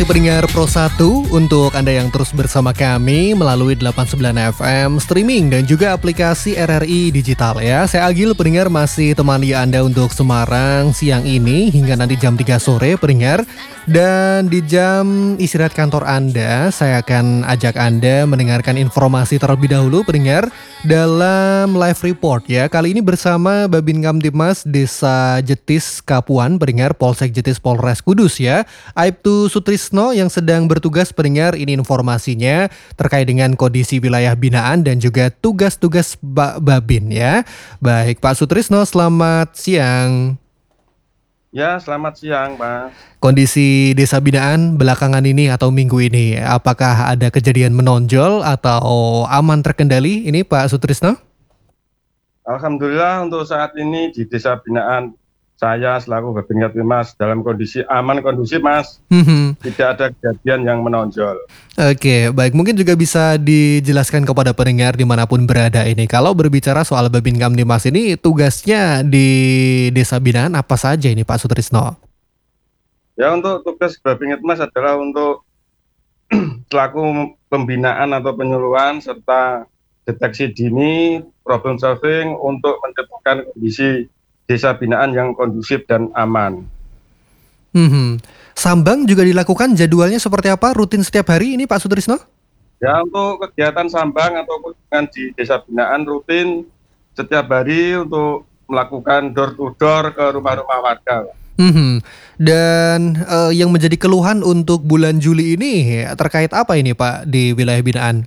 Pendengar Pro 1, untuk Anda yang terus bersama kami melalui 89 FM streaming dan juga aplikasi RRI Digital ya. Saya Agil, pendengar, masih temani Anda untuk Semarang siang ini hingga nanti jam 3 sore, pendengar. Dan di jam istirahat kantor Anda, saya akan ajak Anda mendengarkan informasi terlebih dahulu, pendengar, dalam live report ya. Kali ini bersama Babin Kamtibmas Desa Jetis Kapuan, pendengar, Polsek Jetis Polres Kudus ya. Aibtu Sutrisno yang sedang bertugas, pendengar, ini informasinya terkait dengan kondisi wilayah binaan dan juga tugas-tugas Babin ya. Baik, Pak Sutrisno, selamat siang. Ya, selamat siang, Mas. Kondisi desa binaan belakangan ini atau minggu ini, apakah ada kejadian menonjol atau aman terkendali ini, Pak Sutrisno? Alhamdulillah untuk saat ini di desa binaan saya selaku Babin Kamtibmas dalam kondisi aman, kondusif, Mas. Tidak ada kejadian yang menonjol. Oke, baik. Mungkin juga bisa dijelaskan kepada pendengar dimanapun berada ini. Kalau berbicara soal Babin Kamtibmas ini, tugasnya di desa binaan apa saja ini, Pak Sutrisno? Ya, untuk tugas Babin Kamtibmas adalah untuk selaku pembinaan atau penyuluhan serta deteksi dini, problem solving untuk menciptakan kondisi desa binaan yang kondusif dan aman. Sambang juga dilakukan, jadwalnya seperti apa? Rutin setiap hari ini, Pak Sutrisno? Ya, untuk kegiatan sambang atau kunjungan di desa binaan rutin setiap hari untuk melakukan door to door ke rumah-rumah warga. Dan yang menjadi keluhan untuk bulan Juli ini terkait apa ini, Pak, di wilayah binaan?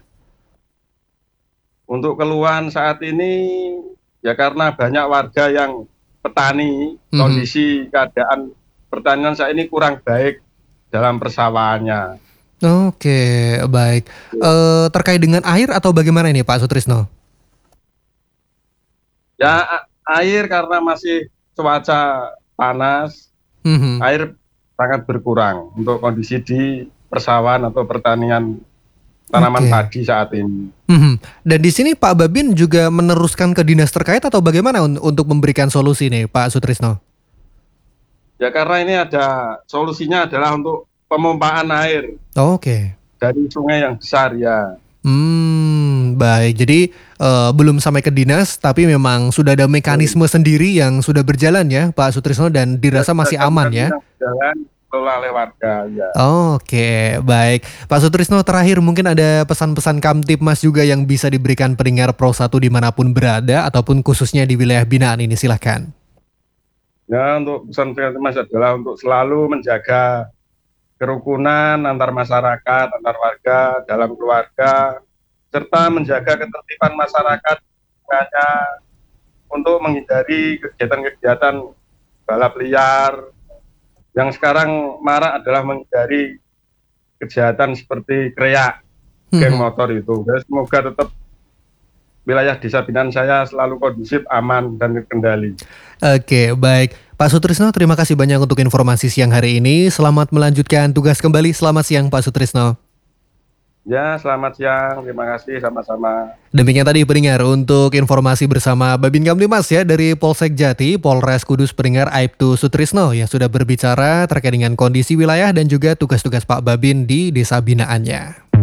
Untuk keluhan saat ini ya karena banyak warga yang petani, kondisi keadaan pertanian saat ini kurang baik dalam persawahannya. Oke, baik. Terkait dengan air atau bagaimana ini, Pak Sutrisno? Ya, air karena masih cuaca panas, air sangat berkurang untuk kondisi di persawahan atau pertanian tanaman padi saat ini. Dan di sini Pak Babin juga meneruskan ke dinas terkait atau bagaimana untuk memberikan solusi nih, Pak Sutrisno? Ya, karena ini ada solusinya adalah untuk pemompaan air. Oke. Dari sungai yang besar ya. Baik. Jadi belum sampai ke dinas, tapi memang sudah ada mekanisme sendiri yang sudah berjalan ya, Pak Sutrisno, dan dirasa masih aman ya? Jalan oleh warga ya. Oke, baik. Pak Sutrisno, terakhir mungkin ada pesan-pesan Kamtibmas juga yang bisa diberikan pendengar Pro 1 dimanapun berada ataupun khususnya di wilayah binaan ini, silahkan. Ya, untuk pesan Kamtibmas adalah untuk selalu menjaga kerukunan antar masyarakat, antar warga, dalam keluarga, serta menjaga ketertiban masyarakat untuk menghindari kegiatan-kegiatan balap liar. Yang sekarang marak adalah menghindari kejahatan seperti kreak, geng motor itu. Semoga tetap wilayah desa binaan saya selalu kondusif, aman, dan terkendali. Oke, baik. Pak Sutrisno, terima kasih banyak untuk informasi siang hari ini. Selamat melanjutkan tugas kembali. Selamat siang, Pak Sutrisno. Ya, selamat siang. Terima kasih, sama-sama. Demikian tadi, pendengar, untuk informasi bersama Babin Kamtibmas ya dari Polsek Jati, Polres Kudus, pendengar, Aibtu Sutrisno yang sudah berbicara terkait dengan kondisi wilayah dan juga tugas-tugas Pak Babin di desa binaannya.